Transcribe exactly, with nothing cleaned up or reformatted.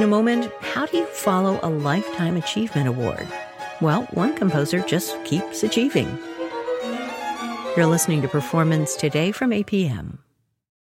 In a moment, how do you follow a Lifetime Achievement Award? Well, one composer just keeps achieving. You're listening to Performance Today from A P M.